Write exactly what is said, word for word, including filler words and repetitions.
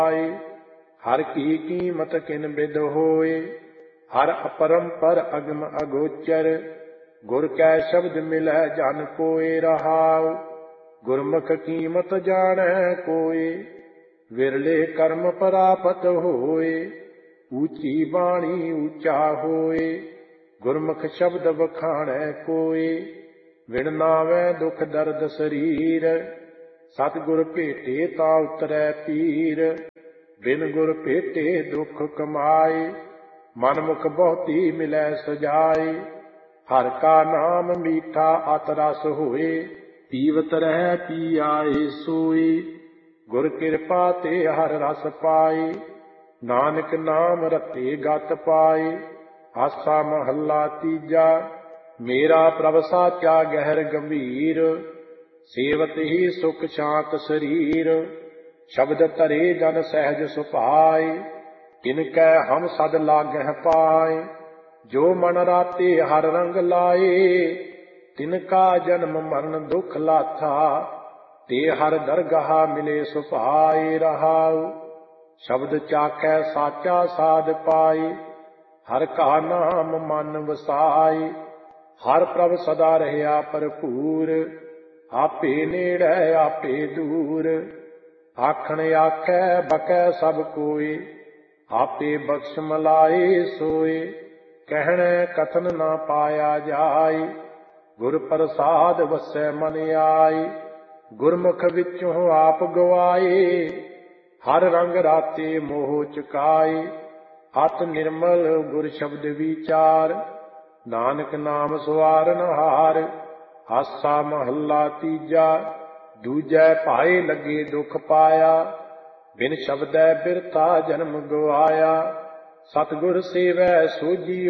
हर की कीमत किन बिद होए, हर अपरंपर अगम अगोचर। गुर कै शब्द मिलै जन कोय रहाउ, गुरमुख कीमत जानै कोय। विरले कर्म परापत होए, ऊंची बाणी ऊंचा होए। गुरमुख शब्द बखाणै कोय, विण नावै दुख दर्द शरीर। सतगुर भेटे ता उतरै पीर, बिन गुर भेटे दुख कमाए। मनमुख बहुती मिलै सजाए, हर का नाम मीठा अत रस होए। पीवत रह पी आए सोए, गुर कृपा ते हर रस पाए। नानक नाम रते गत पाए, आसा महला तीजा। मेरा प्रभ साचा गहर गंभीर, सेवत ही सुख शांत शरीर। शब्द तरे जन सहज सुभाए, तिनकै हम सद लागह पाए। जो मन राते हर रंग लाए, तिनका जन्म मरण दुख लाथा। ते हर दरगाह मिले सुभाए रहाउ, शब्द चाखै साचा साध पाए। हर का नाम मन वसाए, हर प्रभ सदा रहया भरपूर। आपे नेड़ै आपे दूर, आखण आखै बकै सब कोय। आपे बख्श मलाए सोए, कहणै कथन ना पाया जाए। गुर प्रसाद वसै मन आए, गुरमुख विचों आप गवाए। हर रंग राते मोह चुकाए, अत निर्मल गुर शब्द विचार। नानक नाम सवारन हार, आसा महला तीजा। दूजै भाए लगे दुख पाया, बिन शब्दै बिरथा जन्म गवाया। सतगुर सेवै सोझी